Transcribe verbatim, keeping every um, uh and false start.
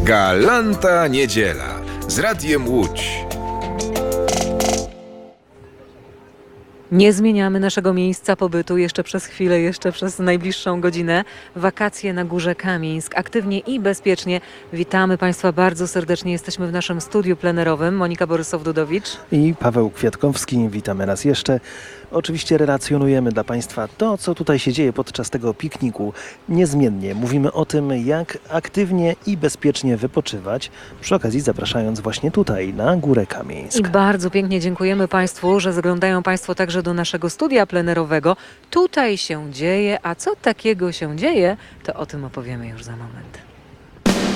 Galanta Niedziela z Radiem Łódź. Nie zmieniamy naszego miejsca pobytu jeszcze przez chwilę, jeszcze przez najbliższą godzinę. Wakacje na Górze Kamieńsk. Aktywnie i bezpiecznie witamy Państwa bardzo serdecznie. Jesteśmy w naszym studiu plenerowym. Monika Borysow-Dudowicz I Paweł Kwiatkowski. Witamy raz jeszcze. Oczywiście relacjonujemy dla Państwa to, co tutaj się dzieje podczas tego pikniku. Niezmiennie mówimy o tym, jak aktywnie i bezpiecznie wypoczywać, przy okazji zapraszając właśnie tutaj, na Górę Kamieńsk. I bardzo pięknie dziękujemy Państwu, że zaglądają Państwo także do naszego studia plenerowego. Tutaj się dzieje, a co takiego się dzieje, to o tym opowiemy już za moment.